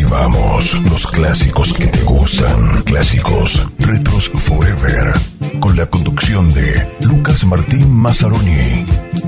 llevamos los clásicos que te gustan. Clásicos Retros Forever. Con la conducción de Lucas Martín Mazzaroni.